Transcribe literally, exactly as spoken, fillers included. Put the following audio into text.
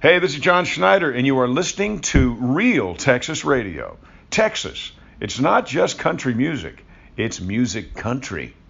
Hey, this is John Schneider, and you are listening to Real Texas Radio. Texas, it's not just country music, it's music country.